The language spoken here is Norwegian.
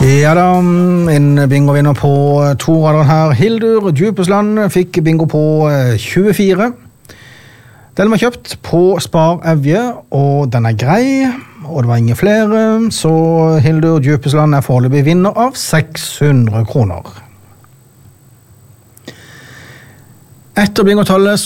Ja da, en bingo-vinner på 2 rader her. Hildur Djupesland fikk bingo på 24. Den var kjøpt på Spar Evje, og den grei, og det var ingen flere, så Hildur Djupesland foreløpig vinner av 600 kroner. Etter bingotallet